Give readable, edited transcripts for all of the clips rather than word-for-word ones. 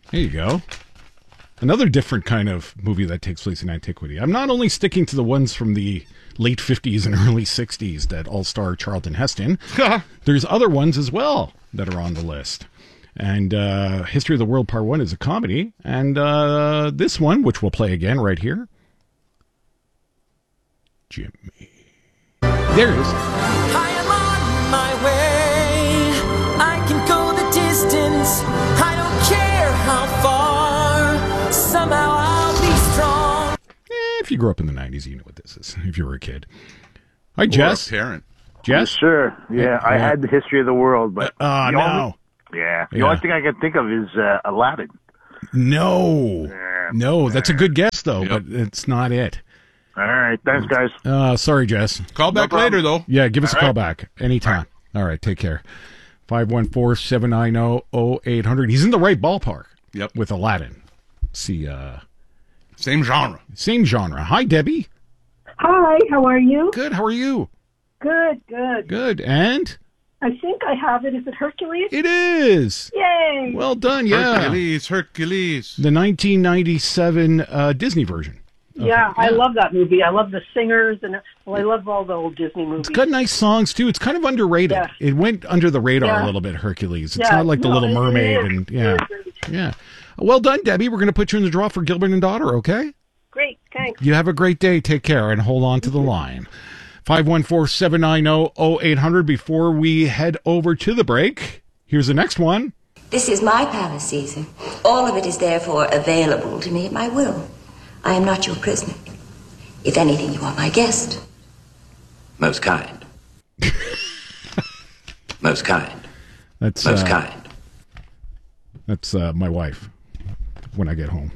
There you go. Another different kind of movie that takes place in antiquity. I'm not only sticking to the ones from the late 50s and early 60s that all star Charlton Heston. There's other ones as well that are on the list. And History of the World Part 1 is a comedy. And this one, which we'll play again right here. Jimmy. There it is. I am on my way. I can go the distance. I don't care how far. Somehow I'll be strong. If you grew up in the 90s, you know what this is. If you were a kid. Hi, Jess. Or a parent. Jess? Sure. Yeah, I had the History of the World, but no. The only thing I can think of is Aladdin. No, that's a good guess though, but it's not it. All right, thanks, guys. Sorry, Jess. Call back later, though. Yeah, give us a call back anytime. All right, take care. 514-790-0800. He's in the right ballpark. Yep. With Aladdin. See, same genre. Same genre. Hi, Debbie. Hi, how are you? Good. How are you? Good. Good. And I think I have it. Is it Hercules? it is. Yay! Well done. Yeah. Hercules. The 1997 Disney version. Yeah, I love that movie. I love the singers, and I love all the old Disney movies. It's got nice songs, too. It's kind of underrated. Yeah. It went under the radar Yeah. a little bit, Hercules. It's Yeah. not like The No, Little it Mermaid. is. And It is great. Yeah. Well done, Debbie. We're going to put you in the draw for Gilbert and Daughter, okay? Great, thanks. You have a great day. Take care and hold on to the line. 514-790-0800. Before we head over to the break, here's the next one. This is my palace, Caesar. All of it is therefore available to me at my will. I am not your prisoner. If anything, you are my guest. Most kind. Most kind. That's Most kind. That's my wife when I get home.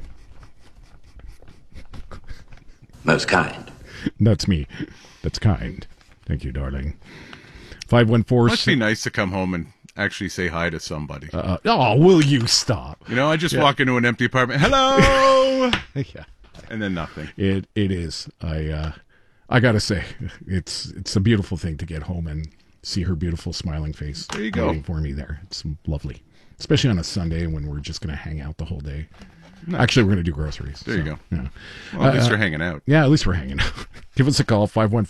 Most kind. That's me. That's kind. Thank you, darling. 514. Must be nice to come home and actually say hi to somebody. Will you stop? You know, I just walk into an empty apartment. Hello. Yeah. And then nothing. It is. I gotta say, it's a beautiful thing to get home and see her beautiful smiling face. There you go. Waiting for me there. It's lovely, especially on a Sunday when we're just gonna hang out the whole day. Nice. Actually, we're gonna do groceries. There you go. Yeah. Well, at least you're hanging out. Yeah, at least we're hanging out. Give us a call,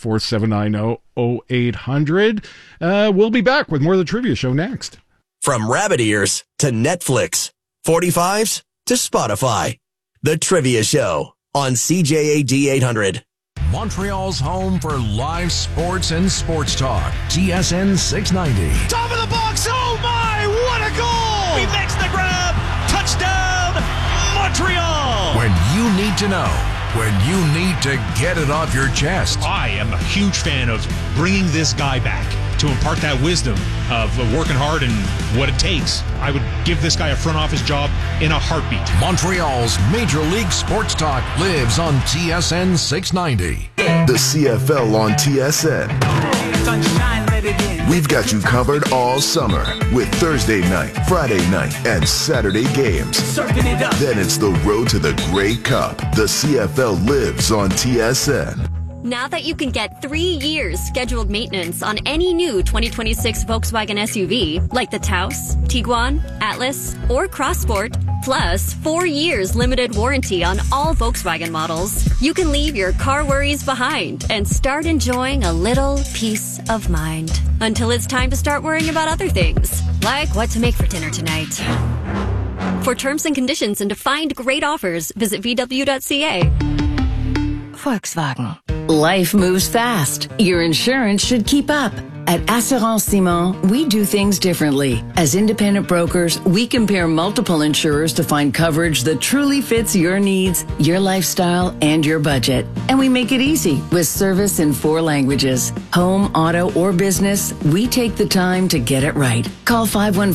514-790-0800. We'll be back with more of the Trivia Show next. From rabbit ears to Netflix, 45s to Spotify. The Trivia Show on CJAD 800. Montreal's home for live sports and sports talk. TSN 690. Top of the box. Oh, my. What a goal. He makes the grab. Touchdown, Montreal. When you need to know. When you need to get it off your chest. I am a huge fan of bringing this guy back to impart that wisdom of working hard and what it takes. I would give this guy a front office job in a heartbeat. Montreal's Major League Sports Talk lives on TSN 690. The CFL on TSN. We've got you covered all summer with Thursday night, Friday night, and Saturday games. Then it's the road to the Grey Cup. The CFL lives on TSN. Now that you can get 3 years scheduled maintenance on any new 2026 Volkswagen SUV, like the Taos, Tiguan, Atlas, or Crossport, plus 4 years limited warranty on all Volkswagen models, you can leave your car worries behind and start enjoying a little peace of mind. Until it's time to start worrying about other things, like what to make for dinner tonight. For terms and conditions and to find great offers, visit VW.ca. Volkswagen. Life moves fast. Your insurance should keep up. At Assurance Simon, we do things differently. As independent brokers, we compare multiple insurers to find coverage that truly fits your needs, your lifestyle, and your budget. And we make it easy with service in 4 languages. Home, auto, or business, we take the time to get it right. Call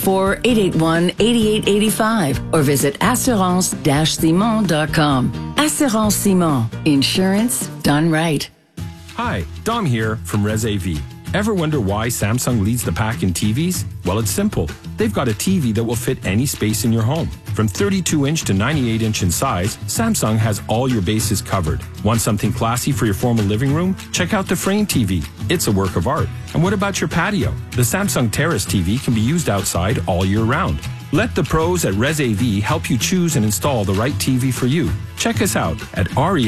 514-881-8885 or visit assurance-simon.com. Assurance Simon. Insurance done right. Hi, Dom here from Res AV. Ever wonder why Samsung leads the pack in TVs? Well, it's simple. They've got a TV that will fit any space in your home. From 32-inch to 98-inch in size, Samsung has all your bases covered. Want something classy for your formal living room? Check out the Frame TV. It's a work of art. And what about your patio? The Samsung Terrace TV can be used outside all year round. Let the pros at ResAV help you choose and install the right TV for you. Check us out at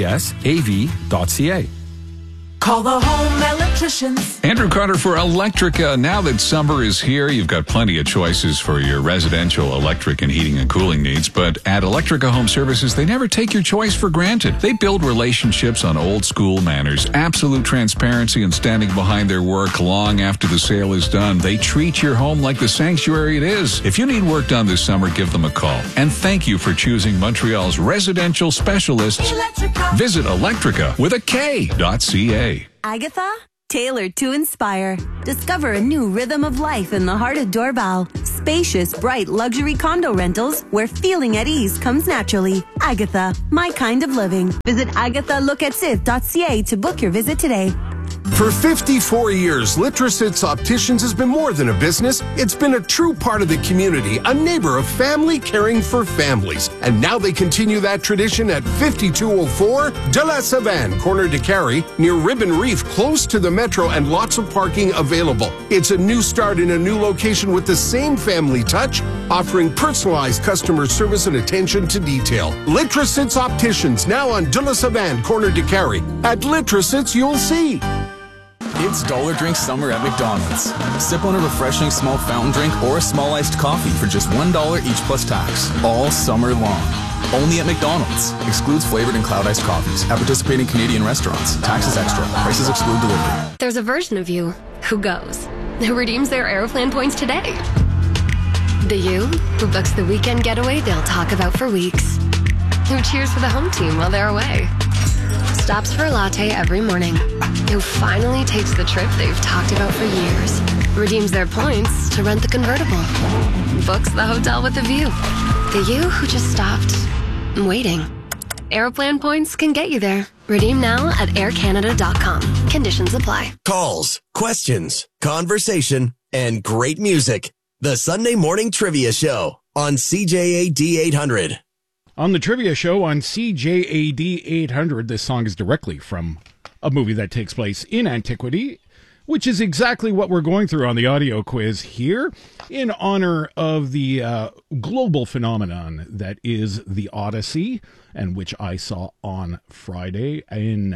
resav.ca. Call the home electricians. Andrew Carter for Electrica. Now that summer is here, you've got plenty of choices for your residential electric and heating and cooling needs. But at Electrica Home Services, they never take your choice for granted. They build relationships on old school manners, absolute transparency and standing behind their work long after the sale is done. They treat your home like the sanctuary it is. If you need work done this summer, give them a call. And thank you for choosing Montreal's residential specialists. Electrica. Visit Electrica with a K.ca. Agatha, tailored to inspire. Discover a new rhythm of life in the heart of Dorval. Spacious, bright luxury condo rentals where feeling at ease comes naturally. Agatha, my kind of living. Visit agathalookatsiv.ca to book your visit today. For 54 years, Litrositz Opticians has been more than a business. It's been a true part of the community, a neighbor of family caring for families. And now they continue that tradition at 5204 de la Savane, corner de Carrie, near Ribbon Reef, close to the metro and lots of parking available. It's a new start in a new location with the same family touch, offering personalized customer service and attention to detail. Litrositz Opticians, now on de la Savane, corner de Carrie. At Litrositz, you'll see. It's Dollar Drink Summer at McDonald's. Sip on a refreshing small fountain drink or a small iced coffee for just $1 each plus tax, all summer long. Only at McDonald's. Excludes flavored and cloud iced coffees at participating Canadian restaurants. Taxes extra. Prices exclude delivery. There's a version of you who goes, who redeems their Aeroplan points today. The you who books the weekend getaway they'll talk about for weeks. Who cheers for the home team while they're away. Stops for a latte every morning. Who finally takes the trip they've talked about for years. Redeems their points to rent the convertible. Books the hotel with a view. The you who just stopped waiting. Aeroplan points can get you there. Redeem now at aircanada.com. Conditions apply. Calls, questions, conversation, and great music. The Sunday Morning Trivia Show on CJAD 800. On the Trivia Show on CJAD 800, this song is directly from a movie that takes place in antiquity, which is exactly what we're going through on the audio quiz here in honor of the global phenomenon that is the Odyssey, and which I saw on Friday in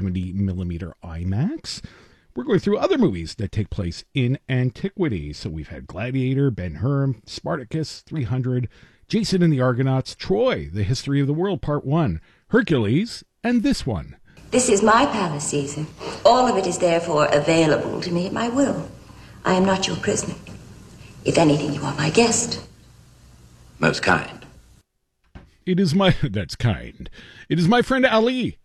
70mm IMAX. We're going through other movies that take place in antiquity. So we've had Gladiator, Ben-Hur, Spartacus, 300, Jason and the Argonauts, Troy, The History of the World, Part 1, Hercules, and this one. This is my palace, Caesar. All of it is therefore available to me at my will. I am not your prisoner. If anything, you are my guest. Most kind. It is my... That's kind. It is my friend Ali.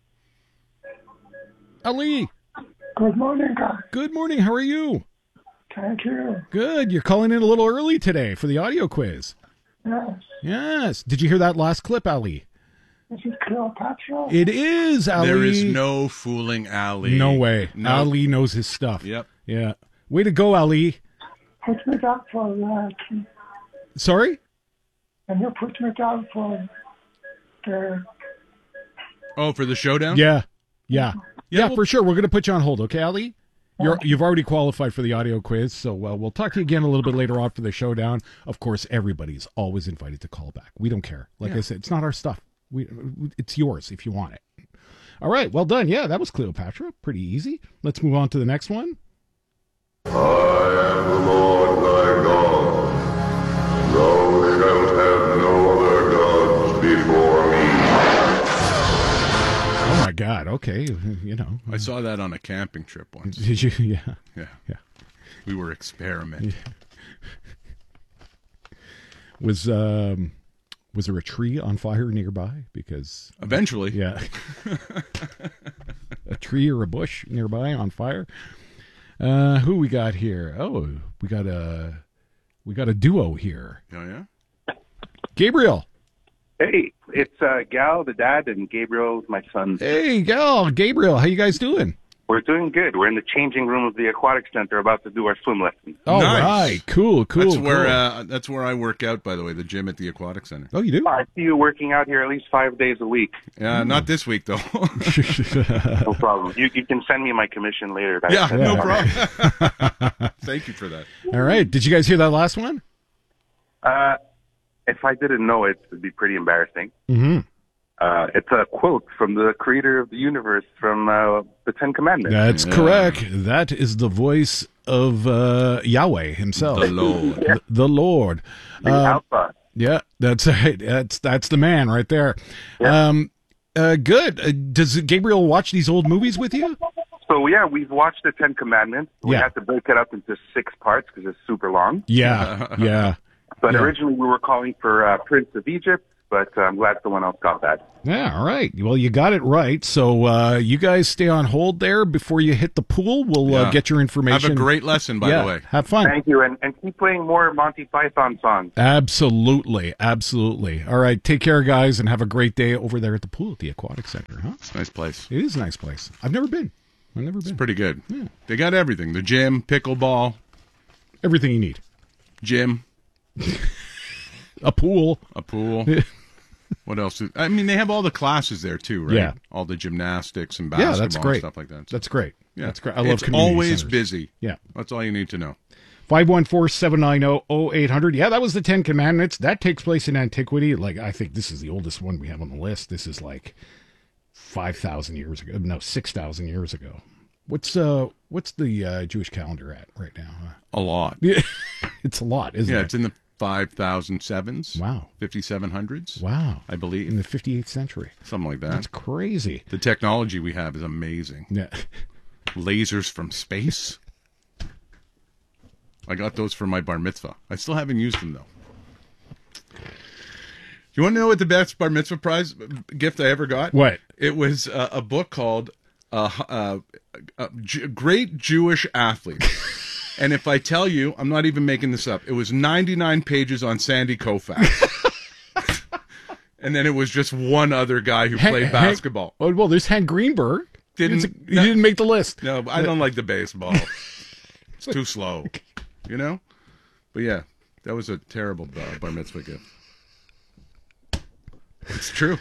Ali. Good morning, guys. Good morning. How are you? Thank you. Good. You're calling in a little early today for the audio quiz. Yes. Yes. Did you hear that last clip, Ali? This is Cleopatra. It is, Ali. There is no fooling Ali. No way. No. Ali knows his stuff. Yep. Yeah. Way to go, Ali. Put me down for Sorry? and you put me down for the... Oh, for the showdown? Yeah. Yeah. Yeah, well, for sure. We're going to put you on hold, okay, Ali? You've already qualified for the audio quiz, so we'll talk to you again a little bit later on for the showdown. Of course, everybody's always invited to call back. We don't care. Like I said, it's not our stuff. It's yours if you want it. All right, well done. Yeah, that was Cleopatra. Pretty easy. Let's move on to the next one. I am the Lord thy God. Thou shalt have no other gods before me. Oh my God. Okay, you know. I saw that on a camping trip once. Did you? Yeah. Yeah. Yeah. We were experimenting. Yeah. Was there a tree on fire nearby? Because eventually, yeah, a tree or a bush nearby on fire. Who we got here? Oh, we got a duo here. Oh yeah, Gabriel. Hey, it's Gal, the dad, and Gabriel, my son. Hey, Gal, Gabriel, how you guys doing? We're doing good. We're in the changing room of the aquatic center, about to do our swim lesson. Oh, nice. Right, cool. That's where I work out. By the way, the gym at the aquatic center. Oh, you do? I see you working out here at least 5 days a week. Yeah, not this week though. No problem. You can send me my commission later. Yeah, no problem. Thank you for that. All right. Did you guys hear that last one? If I didn't know it, it'd be pretty embarrassing. Mm-hmm. It's a quote from the creator of the universe from the Ten Commandments. That's correct. That is the voice of Yahweh himself. The Lord. Yeah. The Lord. The Alpha. Yeah, that's right. That's the man right there. Yeah. Good. Does Gabriel watch these old movies with you? So, yeah, we've watched the Ten Commandments. We Yeah. had to break it up into 6 parts because it's super long. Yeah, yeah. But Yeah. originally we were calling for Prince of Egypt, but I'm glad someone else got that. Yeah, all right. Well, you got it right. So you guys stay on hold there before you hit the pool. We'll Yeah. get your information. Have a great lesson, by Yeah, the way. have fun. Thank you, and keep playing more Monty Python songs. Absolutely, absolutely. All right, take care, guys, and have a great day over there at the pool at the Aquatic Center, huh? It's a nice place. It is a nice place. I've never been. It's pretty good. Yeah. They got everything. The gym, pickleball. Everything you need. Gym. A pool. A pool. What else? I mean, they have all the classes there, too, right? Yeah. All the gymnastics and basketball Yeah, that's great. and stuff like that. That's great. Yeah. That's great. I love It's community always centers. busy. Yeah. That's all you need to know. 514-790-0800. Yeah, that was the Ten Commandments. That takes place in antiquity. Like, I think this is the oldest one we have on the list. This is like 5,000 years ago. No, 6,000 years ago. What's the Jewish calendar at right now? A lot. Yeah, it's a lot, isn't it? Yeah, it's in the 5,007s. Wow. 5,700s. Wow. I believe. In the 58th century. Something like that. That's crazy. The technology we have is amazing. Yeah. Lasers from space. I got those for my bar mitzvah. I still haven't used them, though. You want to know what the best bar mitzvah prize gift I ever got? What? It was a book called Great Jewish Athlete. And if I tell you, I'm not even making this up, it was 99 pages on Sandy Koufax. And then it was just one other guy who played basketball. Oh, well, there's Hank Greenberg. He didn't make the list. No, I don't like the baseball. It's too slow. You know? But yeah, that was a terrible bar mitzvah gift. It's true.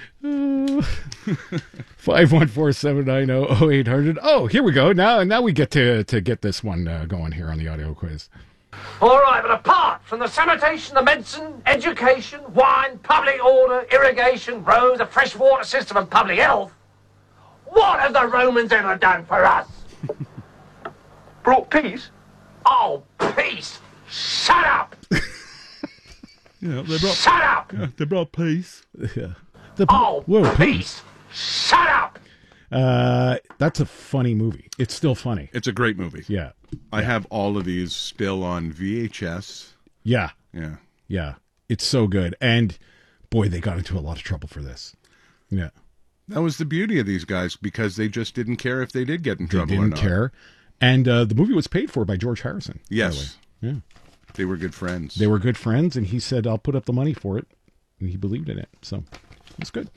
514-790-0800. Oh, here we go. Now we get to get this one going here on the audio quiz. All right, but apart from the sanitation, the medicine, education, wine, public order, irrigation, roads, a fresh water system and public health, what have the Romans ever done for us? Brought peace? Oh, peace! Shut up! Yeah, Shut up! Yeah, they brought peace. Yeah. Peace! Shut up! That's a funny movie. It's still funny. It's a great movie. Yeah. I have all of these still on VHS. Yeah. Yeah. Yeah. It's so good. And boy, they got into a lot of trouble for this. Yeah. That was the beauty of these guys, because they just didn't care if they did get in trouble They or didn't not. care. And the movie was paid for by George Harrison. by the Yes. way. Yeah. They were good friends. They were good friends, and he said, I'll put up the money for it. And he believed in it. So that's good.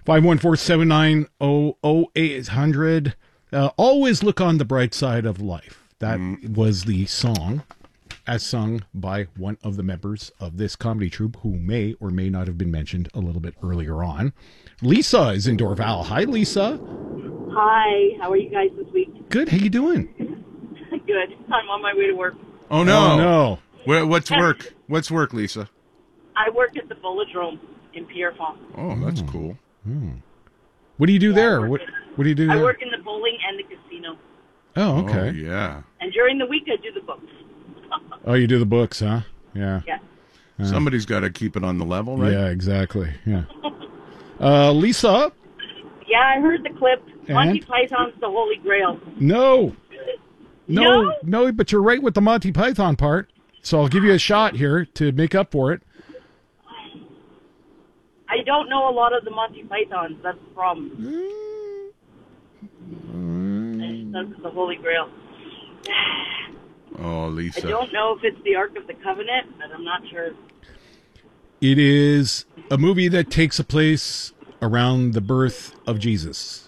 514-790-0800. Always look on the bright side of life. That was the song as sung by one of the members of this comedy troupe who may or may not have been mentioned a little bit earlier on. Lisa is in Dorval. Hi, Lisa. Hi, how are you guys this week? Good. How you doing? Good. I'm on my way to work. Oh, no. Oh, no. What's work? What's work, Lisa? I work at the Velodrome in Pierrefonds. Oh, that's cool. What do you do there? What do you do I there? work in the bowling and the casino. Oh, okay. Oh, yeah. And during the week, I do the books. Oh, you do the books, huh? Yeah. Yeah. Somebody's got to keep it on the level, right? Yeah, exactly. Yeah. Lisa? Yeah, I heard the clip. Monty And? Python's the Holy Grail. No, but you're right with the Monty Python part. So I'll give you a shot here to make up for it. I don't know a lot of the Monty Pythons. That's the problem. That's the Holy Grail. Oh, I Lisa. don't know if it's the Ark of the Covenant, but I'm not sure. It is a movie that takes a place around the birth of Jesus.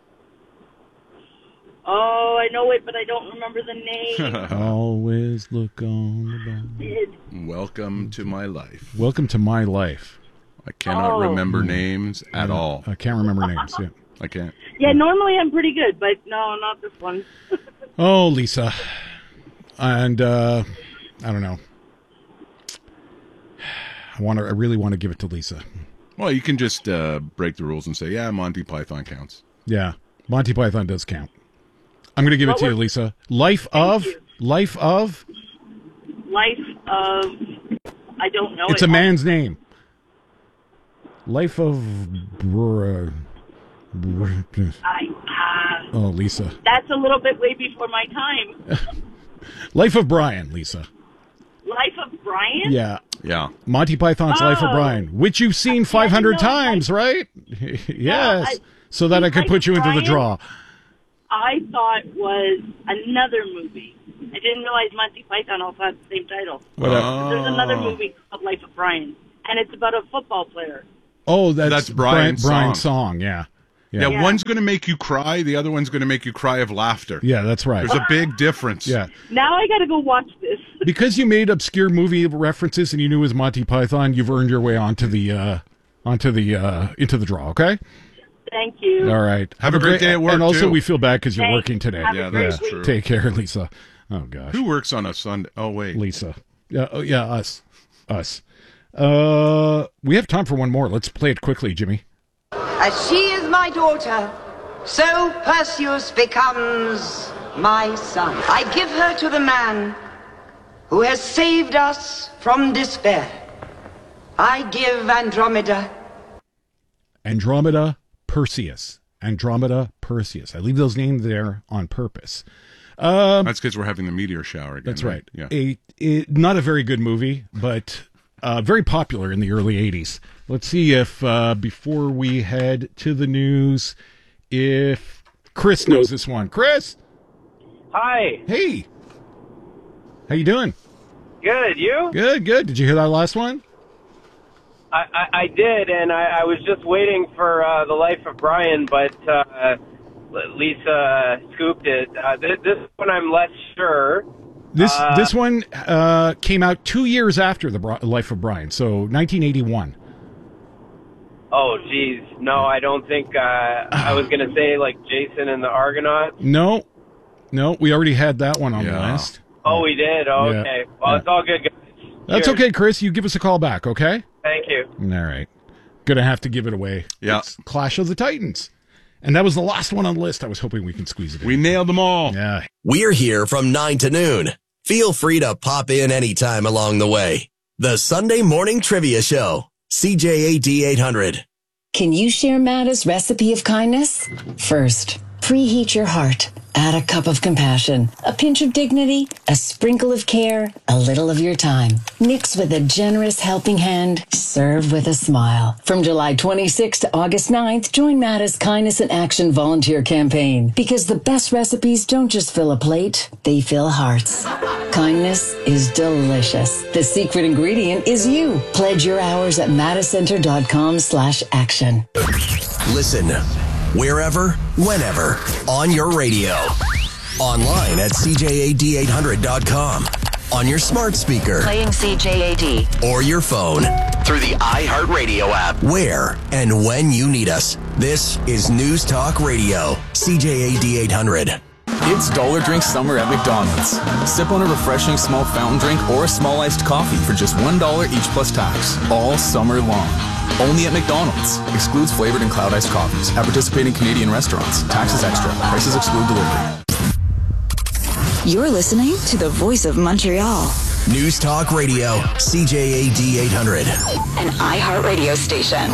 Oh, I know it, but I don't remember the name. Always look on the bright. Welcome to my life. Welcome to my life. I cannot remember names at all. I can't remember names. Yeah. I can't. Yeah, normally I'm pretty good, but no, not this one. Oh, Lisa. And I don't know. I really want to give it to Lisa. Well, you can just break the rules and say, yeah, Monty Python counts. Yeah, Monty Python does count. I'm going to give it to you, Lisa. Life of. I don't know. It's a man's name. Life of. Oh, Lisa. That's a little bit way before my time. Life of Brian, Lisa. Life of Brian? Yeah. Yeah. Monty Python's Life of Brian, which you've seen 500 times, right? Yes. So that I could put you into the draw. I thought was another movie. I didn't realize Monty Python also had the same title. There's another movie called Life of Brian, and it's about a football player. Oh, that's Brian's song. Yeah. Yeah, one's going to make you cry. The other one's going to make you cry of laughter. Yeah, that's right. There's a big difference. Yeah. Now I got to go watch this. Because you made obscure movie references and you knew it was Monty Python, you've earned your way into the draw. Okay. Thank you. All right. Have a great day at work. And also, too. we feel bad because you're Thanks. working today. Have a great that's week. true. Take care, Lisa. Oh gosh. Who works on a Sunday? Oh wait, Lisa. Yeah. Oh yeah. Us. We have time for one more. Let's play it quickly, Jimmy. As she is my daughter, so Perseus becomes my son. I give her to the man who has saved us from despair. I give Andromeda. Perseus. I leave those names there on purpose. That's because we're having the meteor shower again. That's right. Yeah. Not a very good movie, but very popular in the early 80s. Let's see if, before we head to the news, if Chris knows this one. Chris! Hi. Hey! How you doing? Good, you? Good. Did you hear that last one? I did, and I was just waiting for The Life of Brian, but Lisa scooped it. This one I'm less sure. This one came out 2 years after The Life of Brian, so 1981. Oh, geez. No, I don't think I was going to say, like, Jason and the Argonauts. No, we already had that one on the list. Oh, we did? Oh, Yeah. okay. Well, it's all good, guys. That's Cheers. okay, Chris. You give us a call back, okay? Thank you. All right. Gonna have to give it away. Yeah. It's Clash of the Titans. And that was the last one on the list. I was hoping we can squeeze it in. We nailed them all. Yeah. We're here from 9 to noon. Feel free to pop in anytime along the way. The Sunday Morning Trivia Show. CJAD 800. Can you share Matta's recipe of kindness? First, preheat your heart. Add a cup of compassion, a pinch of dignity, a sprinkle of care, a little of your time. Mix with a generous helping hand. Serve with a smile. From July 26th to August 9th, join Matta's Kindness in Action volunteer campaign. Because the best recipes don't just fill a plate, they fill hearts. Kindness is delicious. The secret ingredient is you. Pledge your hours at mattacenter.com/action. Listen wherever, whenever, on your radio. Online at CJAD800.com. On your smart speaker. Playing CJAD. Or your phone. Through the iHeartRadio app. Where and when you need us. This is News Talk Radio. CJAD 800. It's Dollar Drink Summer at McDonald's. Sip on a refreshing small fountain drink or a small iced coffee for just $1 each plus tax. All summer long. Only at McDonald's. Excludes flavored and cloud iced coffees. At participating Canadian restaurants. Taxes extra. Prices exclude delivery. You're listening to the voice of Montreal. News Talk Radio. CJAD 800. An iHeartRadio station.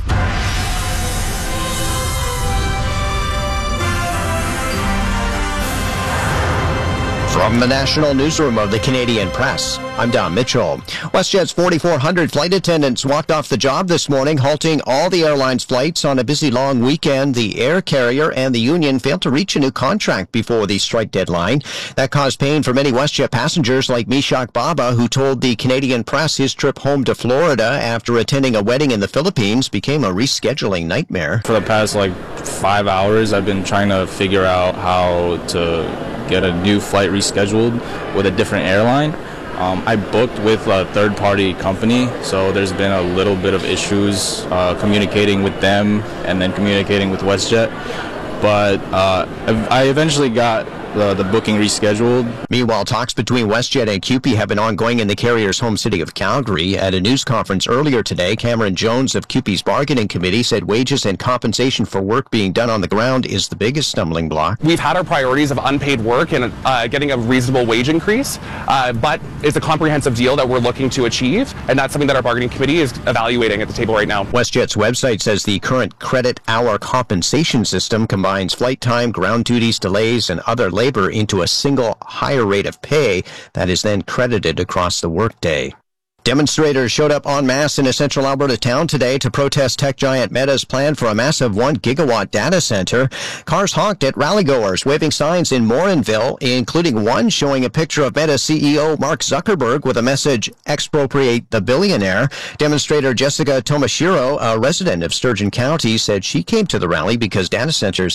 From the National Newsroom of the Canadian Press, I'm Don Mitchell. WestJet's 4,400 flight attendants walked off the job this morning, halting all the airline's flights on a busy long weekend. The air carrier and the union failed to reach a new contract before the strike deadline. That caused pain for many WestJet passengers like Mishak Baba, who told the Canadian Press his trip home to Florida after attending a wedding in the Philippines became a rescheduling nightmare. For the past 5 hours, I've been trying to figure out how to get a new flight rescheduled with a different airline. I booked with a third-party company, so there's been a little bit of issues communicating with them and then communicating with WestJet. But I eventually got the booking rescheduled. Meanwhile, talks between WestJet and CUPE have been ongoing in the carrier's home city of Calgary. At a news conference earlier today, Cameron Jones of CUPE's bargaining committee said wages and compensation for work being done on the ground is the biggest stumbling block. We've had our priorities of unpaid work and getting a reasonable wage increase, but it's a comprehensive deal that we're looking to achieve, and that's something that our bargaining committee is evaluating at the table right now. WestJet's website says the current credit hour compensation system combines flight time, ground duties, delays, and other labor into a single higher rate of pay that is then credited across the workday. Demonstrators showed up en masse in a central Alberta town today to protest tech giant Meta's plan for a massive 1 gigawatt data center. Cars honked at rallygoers, waving signs in Morinville, including one showing a picture of Meta CEO Mark Zuckerberg with a message, "Expropriate the billionaire." Demonstrator Jessica Tomashiro, a resident of Sturgeon County, said she came to the rally because data centers